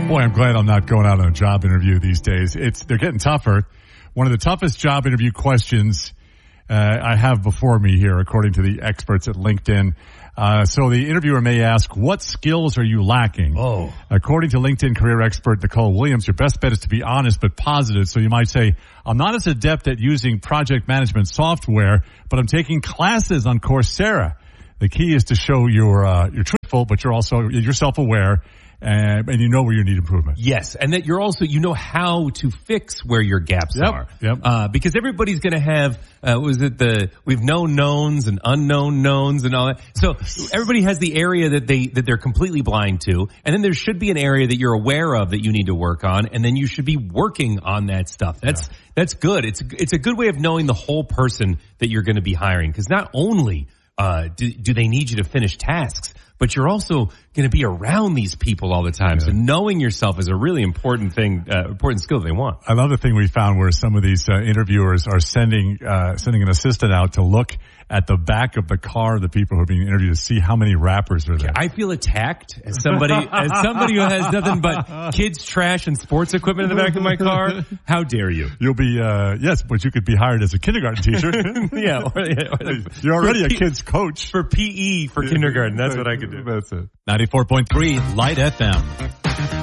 Boy, I'm glad I'm not going out on a job interview these days. They're getting tougher. One of the toughest job interview questions I have before me here, according to the experts at LinkedIn. So the interviewer may ask, what skills are you lacking? Oh. According to LinkedIn career expert Nicole Williams, your best bet is to be honest but positive. So you might say, I'm not as adept at using project management software, but I'm taking classes on Coursera. The key is to show you're truthful, but you're self-aware. And you know where you need improvement. Yes, and that you're also, you know how to fix where your gaps are. Yep. Because everybody's going to have, we've known knowns and unknown knowns and all that. So everybody has the area that they're completely blind to, and then there should be an area that you're aware of that you need to work on, and then you should be working on that stuff. That's good. It's a good way of knowing the whole person that you're going to be hiring, because not only do they need you to finish tasks, but you're also going to be around these people all the time. Yeah. So knowing yourself is a really important thing, important skill they want. I love the thing we found where some of these interviewers are sending an assistant out to look at the back of the car of the people who are being interviewed to see how many wrappers are there. I feel attacked as somebody who has nothing but kids' trash and sports equipment in the back of my car. How dare you? You'll be yes, but you could be hired as a kindergarten teacher. You're already a kid's coach for PE for kindergarten. That's what I could do. That's it. 94.3 Light FM.